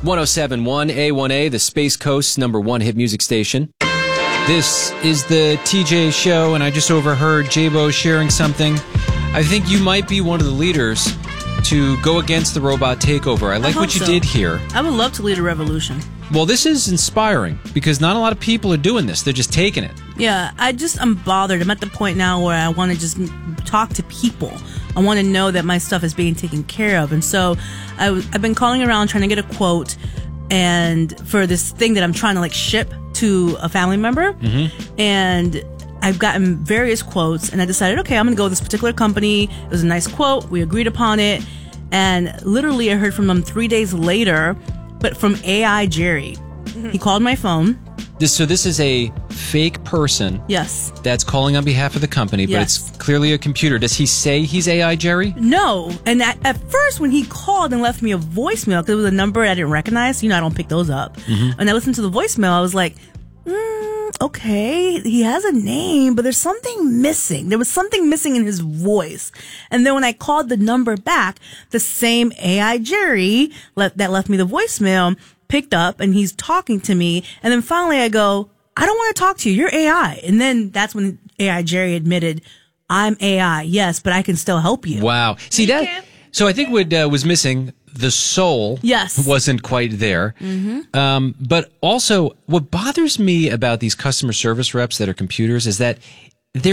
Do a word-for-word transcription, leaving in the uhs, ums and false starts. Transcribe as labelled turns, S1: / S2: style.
S1: one oh seven point one A one A, the Space Coast's number one hit music station. This is the T J Show, and I just overheard J-Bo sharing something. I think you might be one of the leaders to go against the robot takeover. I like
S2: I
S1: what you
S2: so.
S1: did here.
S2: I would love to lead a revolution.
S1: Well, this is inspiring because not a lot of people are doing this. They're just taking it.
S2: Yeah, I just, I'm bothered. I'm at the point now where I want to just talk to people. I want to know that my stuff is being taken care of. And so I w- I've been calling around trying to get a quote and for this thing that I'm trying to like ship to a family member. Mm-hmm. And I've gotten various quotes and I decided, okay, I'm going to go with this particular company. It was a nice quote. We agreed upon it. And literally I heard from them three days later, but from A I Jerry. Mm-hmm. He called my phone.
S1: This, so this is a fake person.
S2: Yes.
S1: That's calling on behalf of the company, but
S2: Yes.
S1: it's clearly a computer. Does he say he's A I Jerry?
S2: No. And at, at first when he called and left me a voicemail, because it was a number I didn't recognize, you know, I don't pick those up. Mm-hmm. And I listened to the voicemail, I was like, mm, okay, he has a name, but there's something missing. There was something missing in his voice. And then when I called the number back, the same A I Jerry le- that left me the voicemail picked up and he's talking to me. And then finally I go, I don't want to talk to you. You're A I. And then that's when A I Jerry admitted, I'm A I. Yes, but I can still help you.
S1: Wow. See
S2: You
S1: that?
S2: can.
S1: So I think what uh, was missing, the soul
S2: Yes.
S1: wasn't quite there.
S2: Mm-hmm.
S1: Um, but also, what bothers me about these customer service reps that are computers is that